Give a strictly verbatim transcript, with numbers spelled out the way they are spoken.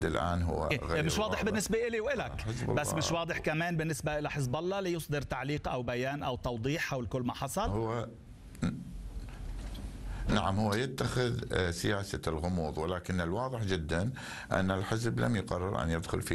الآن هو غير مش واضح بالنسبة لي وإلك، بس مش واضح كمان بالنسبة إلى حزب الله ليصدر تعليق أو بيان أو توضيح حول كل ما حصل؟ هو نعم هو يتخذ سياسة الغموض، ولكن الواضح جدا أن الحزب لم يقرر أن يدخل في